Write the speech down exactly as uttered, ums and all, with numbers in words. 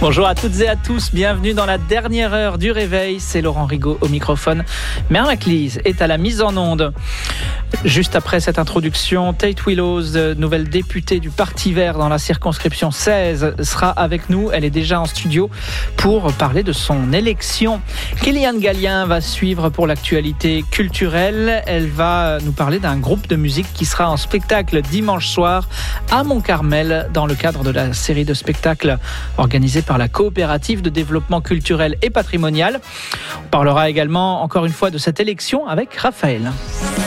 Bonjour à toutes et à tous, bienvenue dans la dernière heure du réveil. C'est Laurent Rigaud au microphone. Merlin Cleese est à la mise en onde. Juste après cette introduction, Tate Willows, nouvelle députée du Parti vert dans la circonscription seize, sera avec nous. Elle est déjà en studio pour parler de son élection. Kéliane Gallien va suivre pour l'actualité culturelle. Elle va nous parler d'un groupe de musique qui sera en spectacle dimanche soir à Mont-Carmel dans le cadre de la série de spectacles organisée par la coopérative de développement culturel et patrimonial. On parlera également encore une fois de cette élection avec Raphaël.